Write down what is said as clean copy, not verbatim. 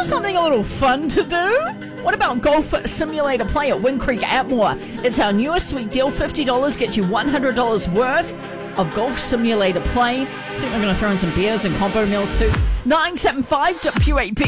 something a little fun to do? What about Golf Simulator Play at Wind Creek Atmore? It's our newest sweet deal. $50 gets you $100 worth of Golf Simulator Play. I think we're going to throw in some beers and combo meals too. 975 WAP.